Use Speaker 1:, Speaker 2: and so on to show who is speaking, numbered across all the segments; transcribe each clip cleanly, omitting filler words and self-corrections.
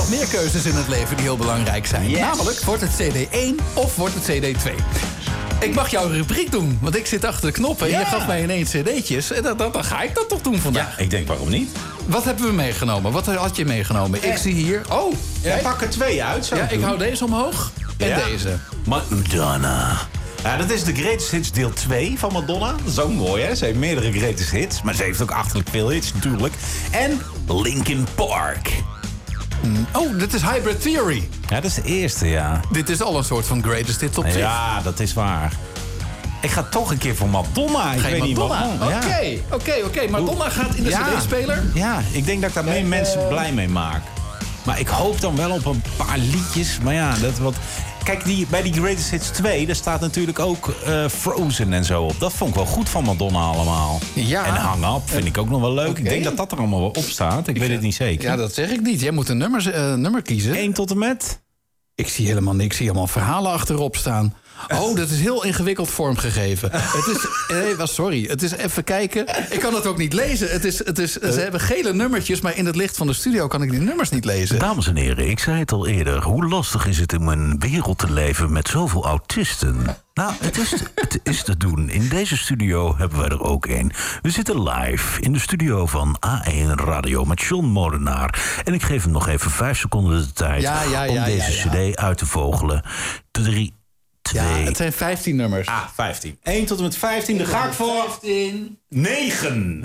Speaker 1: meer keuzes in het leven die heel belangrijk zijn.
Speaker 2: Yes.
Speaker 1: Namelijk, wordt het CD 1 of wordt het CD 2? Ik mag jouw rubriek doen, want ik zit achter de knoppen. En je gaf mij ineens cd'tjes. En dan ga ik dat toch doen vandaag.
Speaker 2: Ja, ik denk, waarom niet?
Speaker 1: Wat hebben we meegenomen? Wat had je meegenomen? Ik zie hier... Oh,
Speaker 2: Jij pak er 2 uit, zou
Speaker 1: ik hou deze omhoog en deze.
Speaker 2: Madonna. Ja, dat is de Greatest Hits deel 2 van Madonna. Dat is ook mooi, hè? Ze heeft meerdere Greatest Hits. Maar ze heeft ook achterlijk veel hits, natuurlijk. En Linkin Park.
Speaker 1: Oh, dit is Hybrid Theory.
Speaker 2: Ja, dat is de eerste, ja.
Speaker 1: Dit is al een soort van Greatest Hits op zich.
Speaker 2: Ja, dat is waar. Ik ga toch een keer voor Madonna. Ik weet niet waarom.
Speaker 1: Oké. Madonna gaat in de cd-speler.
Speaker 2: Ja, ik denk dat ik daar meer mensen blij mee maak. Maar ik hoop dan wel op een paar liedjes. Maar ja, dat wat... Kijk, bij die Greatest Hits 2, daar staat natuurlijk ook Frozen en zo op. Dat vond ik wel goed van Madonna allemaal.
Speaker 1: Ja.
Speaker 2: En Hang Up vind ik ook nog wel leuk. Okay. Ik denk dat dat er allemaal wel op staat. Ik weet het niet zeker.
Speaker 1: Ja, dat zeg ik niet. Jij moet een nummer kiezen.
Speaker 2: 1 tot en met?
Speaker 1: Ik zie helemaal niks. Ik zie allemaal verhalen achterop staan. Oh, dat is heel ingewikkeld vormgegeven. Sorry. Het is even kijken. Ik kan het ook niet lezen. Ze hebben gele nummertjes, maar in het licht van de studio kan ik die nummers niet lezen.
Speaker 3: Dames en heren, ik zei het al eerder. Hoe lastig is het om een wereld te leven met zoveel autisten? Nou, het is te doen. In deze studio hebben wij er ook een. We zitten live in de studio van A1 Radio met John Molenaar. En ik geef hem nog even 5 seconden de tijd om deze cd uit te vogelen. 3, 2...
Speaker 1: Ja, het zijn 15 nummers.
Speaker 2: 15. 1 tot en met 15, daar ga ik voor.
Speaker 1: 15.
Speaker 2: 9.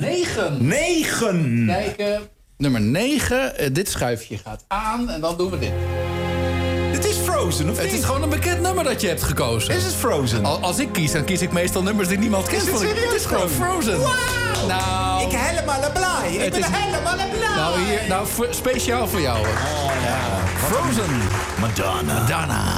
Speaker 1: 9. Kijken. Nummer 9. Dit schuifje gaat aan en dan doen we dit.
Speaker 2: Het is Frozen, of niet?
Speaker 1: Het is gewoon een bekend nummer dat je hebt gekozen.
Speaker 2: Is het Frozen?
Speaker 1: Als ik kies, dan kies ik meestal nummers die niemand kent. Het is gewoon Frozen.
Speaker 2: Wow.
Speaker 1: Nou,
Speaker 2: ik helemaal blij. Ik ben helemaal blij.
Speaker 1: Nou, speciaal voor jou.
Speaker 2: Oh, ja.
Speaker 1: Frozen.
Speaker 3: Madonna.